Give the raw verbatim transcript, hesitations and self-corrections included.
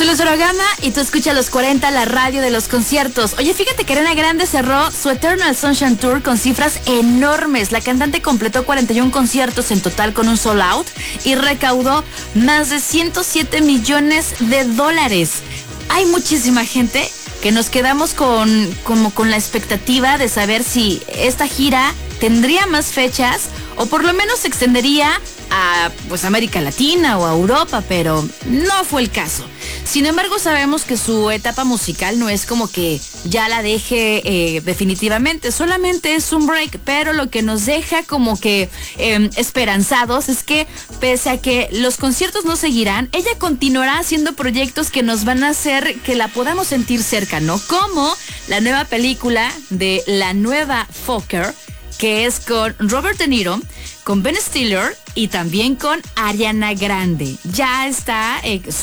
Luz Rogama y tú escuchas los cuarenta, la radio de los conciertos. Oye, fíjate que Ariana Grande cerró su Eternal Sunshine Tour con cifras enormes. La cantante completó cuarenta y uno conciertos en total con un sold out y recaudó más de ciento siete millones de dólares. Hay muchísima gente que nos quedamos con, como con la expectativa de saber si esta gira tendría más fechas o por lo menos se extendería a pues América Latina o a Europa, pero no fue el caso. Sin embargo, sabemos que su etapa musical no es como que ya la deje eh, definitivamente, solamente es un break, pero lo que nos deja como que eh, esperanzados es que pese a que los conciertos no seguirán, ella continuará haciendo proyectos que nos van a hacer que la podamos sentir cerca, ¿no? Como la nueva película de la nueva Fokker, que es con Robert De Niro, con Ben Stiller y también con Ariana Grande. Ya está... Eh,